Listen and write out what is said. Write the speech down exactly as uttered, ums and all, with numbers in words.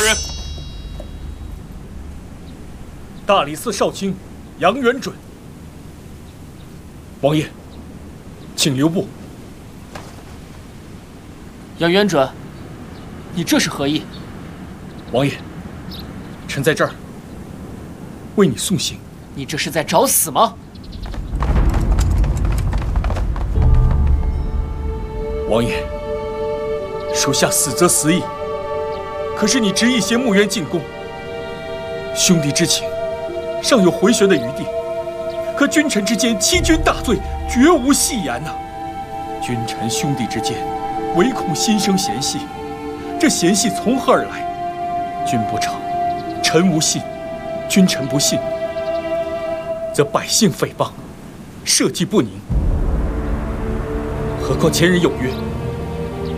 人。 大理寺少卿杨元准。王爷，请留步。 杨元准，你这是何意？ 王爷，臣在这儿为你送行。 你这是在找死吗？ 王爷，属下死则死矣。可是你执意携穆渊进宫，兄弟之情尚有回旋的余地。可君臣之间欺君大罪，绝无戏言呐、啊！君臣兄弟之间，唯恐心生嫌隙。这嫌隙从何而来？君不成，臣无信；君臣不信，则百姓诽谤，社稷不宁。何况前人有曰：“